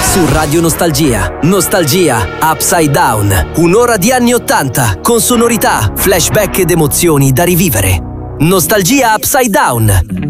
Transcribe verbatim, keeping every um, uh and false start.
Su Radio Nostalgia. Nostalgia Upside Down. Un'ora di anni ottanta con sonorità, flashback ed emozioni da rivivere. Nostalgia Upside Down.